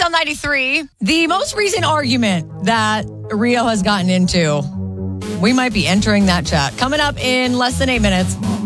Channel 93. The most recent argument that Rio has gotten into, we might be entering that chat. Coming up in less than 8 minutes.